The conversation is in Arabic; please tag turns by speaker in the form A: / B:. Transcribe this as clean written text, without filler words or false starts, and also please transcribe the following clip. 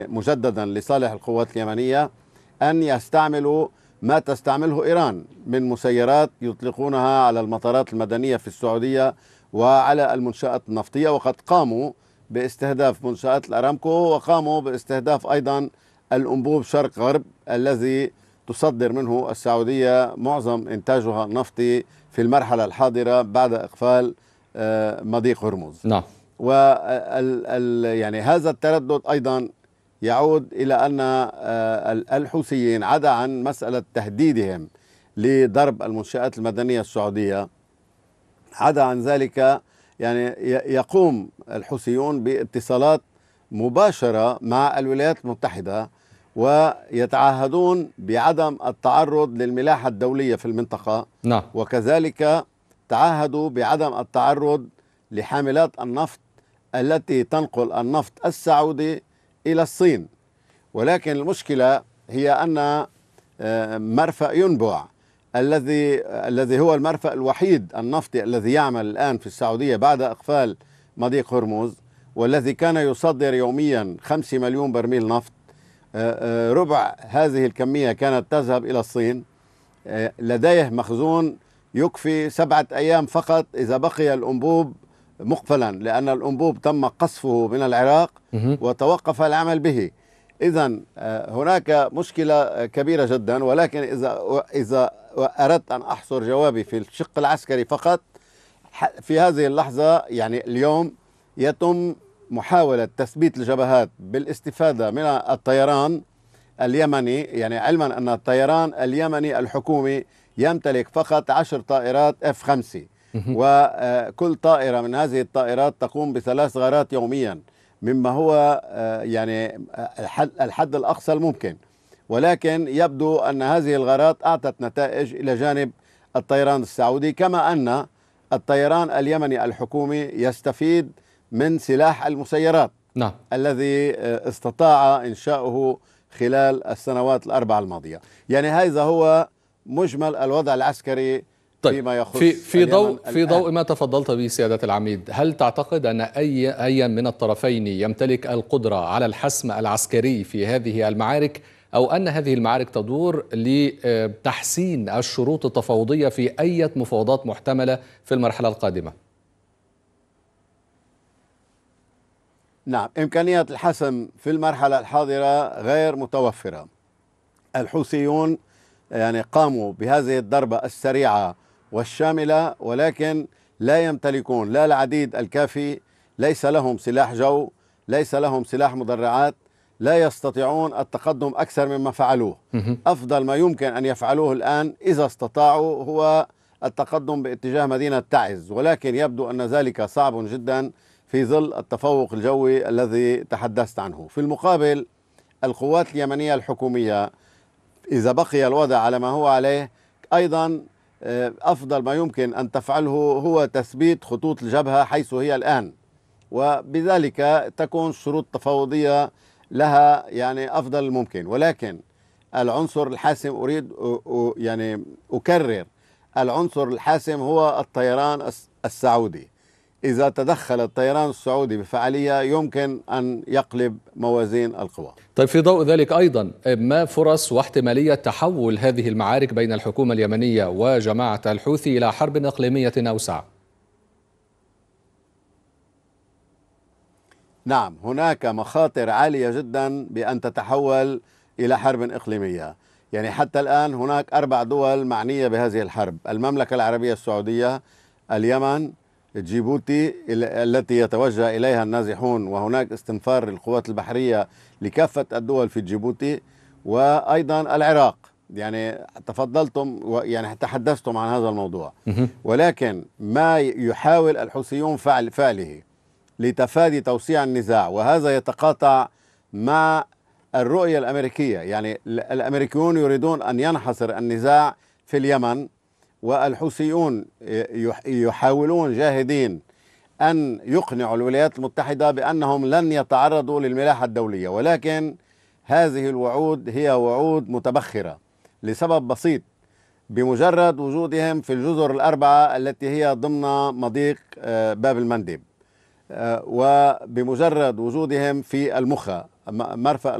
A: مجددا لصالح القوات اليمنية أن يستعملوا ما تستعمله إيران من مسيرات يطلقونها على المطارات المدنية في السعودية وعلى المنشآت النفطية، وقد قاموا باستهداف منشآت الأرامكو، وقاموا باستهداف أيضا الأنبوب شرق غرب الذي تصدر منه السعودية معظم إنتاجها النفطي في المرحلة الحاضرة بعد إقفال مضيق هرمز.
B: نعم.
A: يعني هذا التردد أيضا يعود إلى أن الحوثيين عدا عن مسألة تهديدهم لضرب المنشآت المدنية السعودية، عدا عن ذلك يعني يقوم الحوثيون باتصالات مباشرة مع الولايات المتحدة ويتعهدون بعدم التعرض للملاحة الدولية في المنطقة.
B: نعم.
A: وكذلك تعهدوا بعدم التعرض لحاملات النفط التي تنقل النفط السعودي إلى الصين. ولكن المشكلة هي أن مرفأ ينبع الذي هو المرفأ الوحيد النفطي الذي يعمل الآن في السعودية بعد إقفال مضيق هرمز، والذي كان يصدر يوميا 5 مليون برميل نفط، ربع هذه الكمية كانت تذهب إلى الصين. لديه مخزون يكفي 7 أيام فقط إذا بقي الأنبوب مقفلا، لأن الأنبوب تم قصفه من العراق وتوقف العمل به. إذن هناك مشكلة كبيرة جدا. ولكن إذا أردت أن أحصر جوابي في الشق العسكري فقط، في هذه اللحظة يعني اليوم يتم محاولة تثبيت الجبهات بالاستفادة من الطيران اليمني، يعني علما أن الطيران اليمني الحكومي يمتلك فقط 10 طائرات F5، وكل طائرة من هذه الطائرات تقوم ب3 غارات يوميا، مما هو يعني الحد الأقصى الممكن. ولكن يبدو أن هذه الغارات أعطت نتائج إلى جانب الطيران السعودي، كما أن الطيران اليمني الحكومي يستفيد من سلاح المسيرات.
B: نعم.
A: الذي استطاع إنشاؤه خلال السنوات ال4 الماضية. يعني هذا هو مجمل الوضع العسكري.
B: طيب،
A: فيما يخص
B: في ضوء ما تفضلت به سيادة العميد، هل تعتقد أن أي من الطرفين يمتلك القدرة على الحسم العسكري في هذه المعارك، أو أن هذه المعارك تدور لتحسين الشروط التفاوضية في أي مفاوضات محتملة في المرحلة القادمة؟
A: نعم، إمكانية الحسم في المرحلة الحاضرة غير متوفرة. الحوثيون يعني قاموا بهذه الضربة السريعة والشاملة، ولكن لا يمتلكون لا العديد الكافي، ليس لهم سلاح جو، ليس لهم سلاح مدرعات، لا يستطيعون التقدم أكثر مما فعلوه. أفضل ما يمكن أن يفعلوه الآن إذا استطاعوا هو التقدم باتجاه مدينة تعز، ولكن يبدو أن ذلك صعب جدا في ظل التفوق الجوي الذي تحدثت عنه. في المقابل القوات اليمنية الحكومية إذا بقي الوضع على ما هو عليه أيضا أفضل ما يمكن أن تفعله هو تثبيت خطوط الجبهة حيث هي الآن، وبذلك تكون الشروط التفاوضية لها يعني أفضل الممكن. ولكن العنصر الحاسم أريد يعني أكرر، العنصر الحاسم هو الطيران السعودي. إذا تدخل الطيران السعودي بفعالية يمكن أن يقلب موازين القوى.
B: طيب، في ضوء ذلك أيضا ما فرص واحتمالية تحول هذه المعارك بين الحكومة اليمنية وجماعة الحوثي إلى حرب إقليمية أوسع؟
A: نعم، هناك مخاطر عالية جدا بأن تتحول إلى حرب إقليمية. يعني حتى الآن هناك 4 دول معنية بهذه الحرب: المملكة العربية السعودية، اليمن، جيبوتي التي يتوجه إليها النازحون، وهناك استنفار القوات البحرية لكافة الدول في جيبوتي، وأيضا العراق. يعني تفضلتم يعني تحدثتم عن هذا الموضوع. ولكن ما يحاول الحوثيون فعله لتفادي توسيع النزاع، وهذا يتقاطع مع الرؤية الأمريكية. يعني الأمريكيون يريدون أن ينحصر النزاع في اليمن، والحوثيون يحاولون جاهدين أن يقنعوا الولايات المتحدة بأنهم لن يتعرضوا للملاحة الدولية. ولكن هذه الوعود هي وعود متبخرة لسبب بسيط: بمجرد وجودهم في الجزر ال4 التي هي ضمن مضيق باب المندب، وبمجرد وجودهم في المخا مرفأ